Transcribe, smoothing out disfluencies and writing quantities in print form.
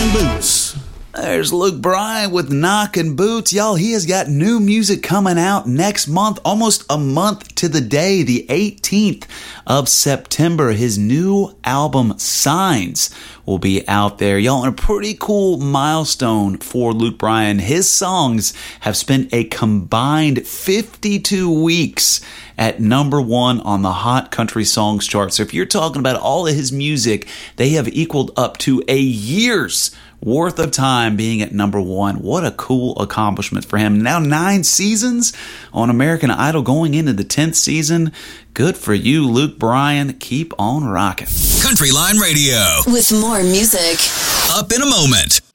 Knockin' Boots. There's Luke Bryan with Knockin' Boots. Y'all, he has got new music coming out next month, almost a month to the day, the 18th of September. His new album, Signs, will be out there. Y'all, and a pretty cool milestone for Luke Bryan. His songs have spent a combined 52 weeks at number one on the Hot Country Songs chart. So if you're talking about all of his music, they have equaled up to a year's worth of time being at number one. What a cool accomplishment for him. Now 9 seasons on American Idol, going into the 10th season. Good for you, Luke Bryan. Keep on rocking. Country Line Radio. With more music. Up in a moment.